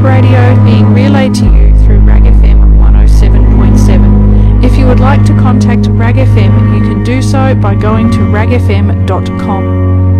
radio being relayed to you through RAG FM 107.7. If you would like to contact RAG FM, you can do so by going to ragfm.com.